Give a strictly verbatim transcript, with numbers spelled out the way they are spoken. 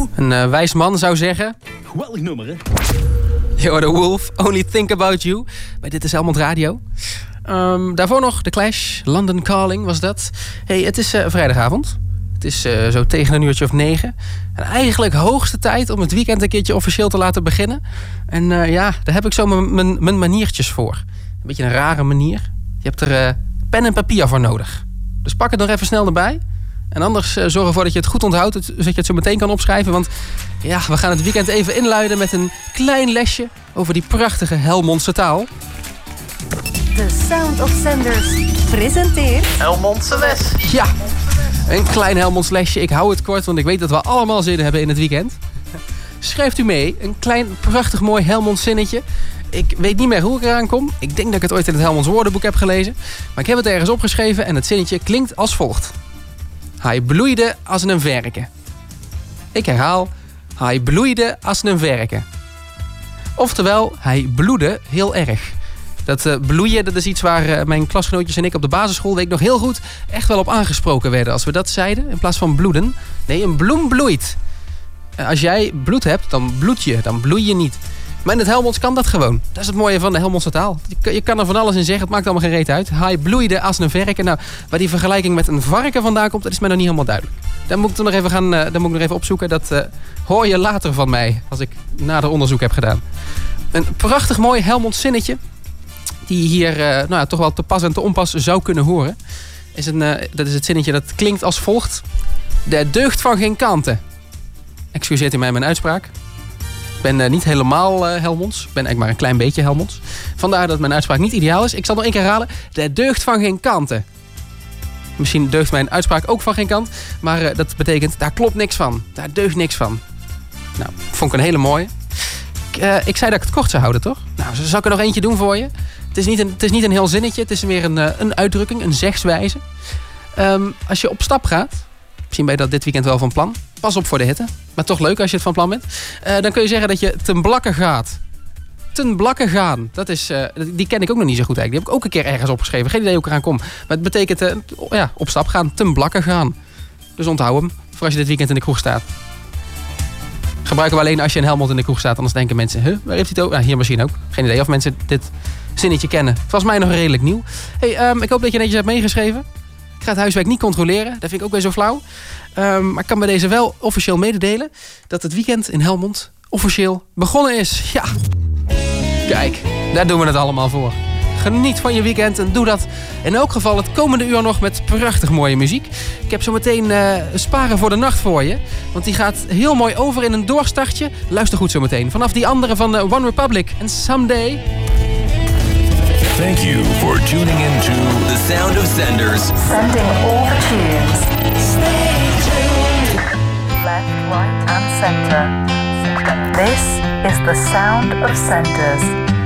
Een uh, wijs man zou zeggen... Geweldig nummer, hè? You're the Wolf, Only Think About You. Bij Dit is Helmond Radio. Um, daarvoor nog The Clash, London Calling was dat. Hey, het is uh, vrijdagavond. Het is uh, zo tegen een uurtje of negen. En eigenlijk hoogste tijd om het weekend een keertje officieel te laten beginnen. En uh, ja, daar heb ik zo mijn maniertjes voor. Een beetje een rare manier. Je hebt er uh, pen en papier voor nodig. Dus pak het nog even snel erbij. En anders uh, zorg ervoor dat je het goed onthoudt, zodat je het zo meteen kan opschrijven. Want ja, we gaan het weekend even inluiden met een klein lesje over die prachtige Helmondse taal. The Sound of Sanders presenteert... Helmondse les. Ja, een klein Helmonds lesje. Ik hou het kort, want ik weet dat we allemaal zin hebben in het weekend. Schrijft u mee, een klein, prachtig mooi Helmonds zinnetje. Ik weet niet meer hoe ik eraan kom. Ik denk dat ik het ooit in het Helmonds woordenboek heb gelezen. Maar ik heb het ergens opgeschreven en het zinnetje klinkt als volgt. Hij bloeide als een verke. Ik herhaal, hij bloeide als een verke. Oftewel, hij bloedde heel erg. Dat uh, bloeien, dat is iets waar uh, mijn klasgenootjes en ik op de basisschool, weet ik nog heel goed, echt wel op aangesproken werden. Als we dat zeiden, in plaats van bloeden. Nee, een bloem bloeit. Uh, als jij bloed hebt, dan bloed je, dan bloei je niet. Maar in het Helmonds kan dat gewoon. Dat is het mooie van de Helmondse taal. Je, je kan er van alles in zeggen, het maakt allemaal geen reet uit. Hij bloeide als een verke. Nou, waar die vergelijking met een varken vandaan komt, dat is mij nog niet helemaal duidelijk. Dan moet ik nog even, gaan, uh, dan moet ik nog even opzoeken. Dat uh, hoor je later van mij, als ik nader onderzoek heb gedaan. Een prachtig mooi Helmonds zinnetje, die hier uh, nou ja, toch wel te pas en te onpas zou kunnen horen. Is een, uh, dat is het zinnetje dat klinkt als volgt. De deugd van geen kanten. Excuseert u mij mijn uitspraak. Ik ben uh, niet helemaal uh, Helmonds. Ik ben eigenlijk maar een klein beetje Helmonds. Vandaar dat mijn uitspraak niet ideaal is. Ik zal nog één keer herhalen. De deugd van geen kanten. Misschien deugt mijn uitspraak ook van geen kant. Maar uh, dat betekent, daar klopt niks van. Daar deugt niks van. Nou, vond ik een hele mooie. Ik, uh, ik zei dat ik het kort zou houden, toch? Nou, zal ik er nog eentje doen voor je? Het is niet een, het is niet een heel zinnetje. Het is meer een, uh, een uitdrukking, een zegswijze. Um, als je op stap gaat... Misschien ben je dat dit weekend wel van plan. Pas op voor de hitte. Maar toch leuk als je het van plan bent. Uh, dan kun je zeggen dat je ten blakke gaat. Ten blakke gaan. Dat is, uh, die ken ik ook nog niet zo goed eigenlijk. Die heb ik ook een keer ergens opgeschreven. Geen idee hoe ik eraan kom. Maar het betekent uh, ja, op stap gaan. Ten blakke gaan. Dus onthoud hem. Voor als je dit weekend in de kroeg staat. Gebruiken we alleen als je in Helmond in de kroeg staat. Anders denken mensen, huh, waar heeft hij het over? Nou, hier misschien ook. Geen idee of mensen dit zinnetje kennen. Volgens mij nog redelijk nieuw. Hey, um, ik hoop dat je netjes hebt meegeschreven. Ik ga het huiswerk niet controleren. Dat vind ik ook weer zo flauw. Um, maar ik kan bij deze wel officieel mededelen dat het weekend in Helmond officieel begonnen is. Ja, kijk, daar doen we het allemaal voor. Geniet van je weekend en doe dat in elk geval het komende uur nog met prachtig mooie muziek. Ik heb zo meteen uh, Sparen voor de Nacht voor je. Want die gaat heel mooi over in een doorstartje. Luister goed zo meteen. Vanaf die andere van uh, One Republic en Someday. Thank you for tuning in to The Sound of Sanders. Sending all the tunes. Stay tuned. Left, right and center. This is The Sound of Sanders.